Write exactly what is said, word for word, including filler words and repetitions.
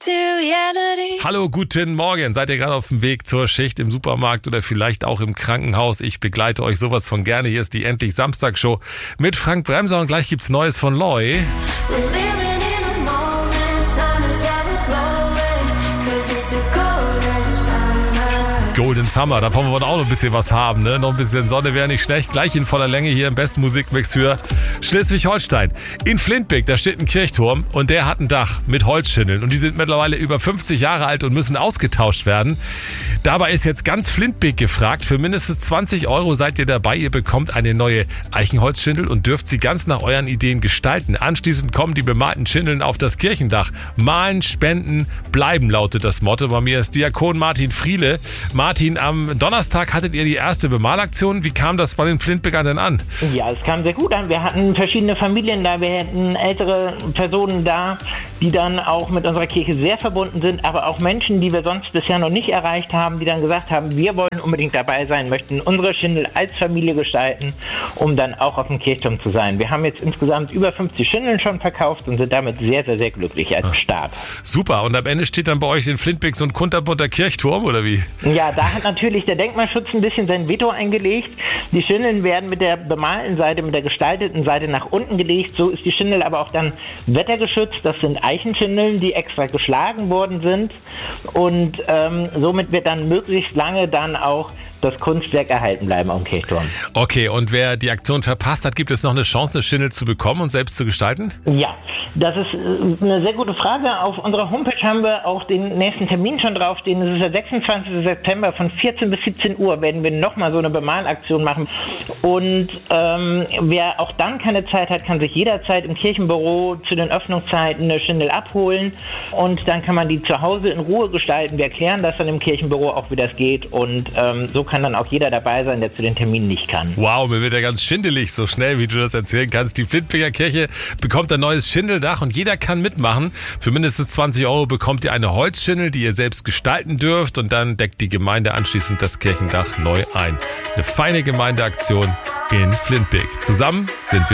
Hallo, guten Morgen. Seid ihr gerade auf dem Weg zur Schicht im Supermarkt oder vielleicht auch im Krankenhaus? Ich begleite euch sowas von gerne. Hier ist die Endlich Samstag-Show mit Frank Bremser und gleich gibt's Neues von Loy. Golden Summer, davon wollen wir auch noch ein bisschen was haben, ne? Noch ein bisschen Sonne wäre nicht schlecht. Gleich in voller Länge hier im besten Musikmix für Schleswig-Holstein. In Flintbek, da steht ein Kirchturm und der hat ein Dach mit Holzschindeln und die sind mittlerweile über fünfzig Jahre alt und müssen ausgetauscht werden. Dabei ist jetzt ganz Flintbek gefragt. Für mindestens zwanzig Euro seid ihr dabei. Ihr bekommt eine neue Eichenholzschindel und dürft sie ganz nach euren Ideen gestalten. Anschließend kommen die bemalten Schindeln auf das Kirchendach. Malen, spenden, bleiben lautet das Motto. Bei mir ist Diakon Martin Friele. Martin, am Donnerstag hattet ihr die erste Bemalaktion. Wie kam das bei den Flintbekern denn an? Ja, es kam sehr gut an. Wir hatten verschiedene Familien da, wir hatten ältere Personen da, die dann auch mit unserer Kirche sehr verbunden sind, aber auch Menschen, die wir sonst bisher noch nicht erreicht haben, die dann gesagt haben, wir wollen unbedingt dabei sein, möchten unsere Schindel als Familie gestalten, um dann auch auf dem Kirchturm zu sein. Wir haben jetzt insgesamt über fünfzig Schindeln schon verkauft und sind damit sehr, sehr, sehr glücklich als Start. Super, und am Ende steht dann bei euch in Flintbek so ein kunterbunter Kirchturm, oder wie? Ja, da hat natürlich der Denkmalschutz ein bisschen sein Veto eingelegt. Die Schindeln werden mit der bemalten Seite, mit der gestalteten Seite nach unten gelegt. So ist die Schindel aber auch dann wettergeschützt. Das sind Eichenschindeln, die extra geschlagen worden sind. Und ähm, somit wird dann möglichst lange dann auch das Kunstwerk erhalten bleiben am Kirchturm. Okay, und wer die Aktion verpasst hat, gibt es noch eine Chance, eine Schindel zu bekommen und selbst zu gestalten? Ja, das ist eine sehr gute Frage. Auf unserer Homepage haben wir auch den nächsten Termin schon draufstehen. Das ist der sechsundzwanzigsten September von vierzehn bis siebzehn Uhr werden wir nochmal so eine Bemalaktion machen. Und ähm, wer auch dann keine Zeit hat, kann sich jederzeit im Kirchenbüro zu den Öffnungszeiten eine Schindel abholen. Und dann kann man die zu Hause in Ruhe gestalten. Wir erklären das dann im Kirchenbüro auch, wie das geht. Und ähm, so kann dann auch jeder dabei sein, der zu den Terminen nicht kann. Wow, mir wird ja ganz schindelig, so schnell, wie du das erzählen kannst. Die Flintbeker Kirche bekommt ein neues Schindeldach und jeder kann mitmachen. Für mindestens zwanzig Euro bekommt ihr eine Holzschindel, die ihr selbst gestalten dürft und dann deckt die Gemeinde anschließend das Kirchendach neu ein. Eine feine Gemeindeaktion in Flintbek. Zusammen sind wir